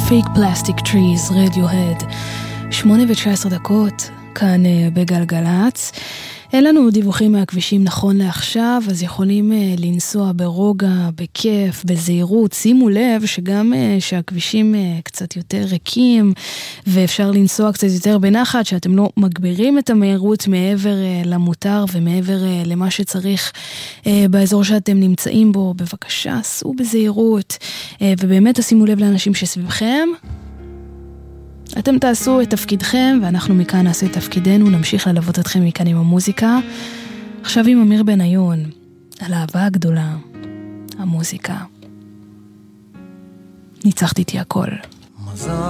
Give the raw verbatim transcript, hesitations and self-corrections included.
Fake Plastic Trees, Radiohead. שמונה ותשע עשרה דקות, כאן בגלגלץ. אין לנו דיווחים מהכבישים נכון לעכשיו, אז יכולים לנסוע ברוגע, בכיף, בזהירות. שימו לב שגם שהכבישים קצת יותר ריקים, ואפשר לנסוע קצת יותר בנחת, שאתם לא מגבירים את המהירות מעבר למותר ומעבר למה שצריך באזור שאתם נמצאים בו. בבקשה, סעו בזהירות, ובאמת תשימו לב לאנשים שסביבכם. אתם תעשו את תפקידכם, ואנחנו מכאן נעשה את תפקידנו, נמשיך ללוות אתכם מכאן עם המוזיקה. עכשיו עם אמיר בניון, על האהבה הגדולה, המוזיקה. ניצחת איתי הכל.